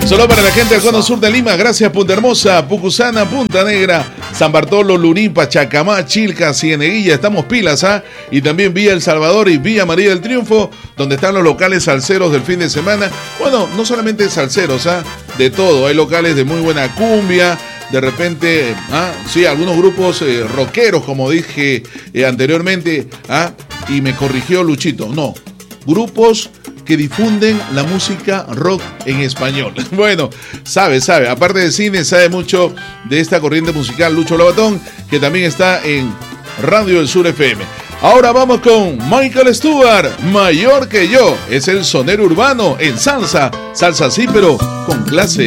Solo para la gente del cono sur de Lima, gracias Punta Hermosa, Pucusana, Punta Negra, San Bartolo, Lurín, Pachacamá, Chilca, Cieneguilla, estamos pilas, ¿ah? Y también Villa El Salvador y Villa María del Triunfo, donde están los locales salseros del fin de semana. Bueno, no solamente salseros, ¿ah? De todo, hay locales de muy buena cumbia, de repente, sí, algunos grupos rockeros, como dije anteriormente, y me corrigió Luchito, no, grupos que difunden la música rock en español. Bueno, sabe, aparte de cine, sabe mucho de esta corriente musical Lucho Lobatón, que también está en Radio del Sur FM. Ahora vamos con Michael Stewart, Mayor que yo, es el sonero urbano en salsa, salsa sí, pero con clase.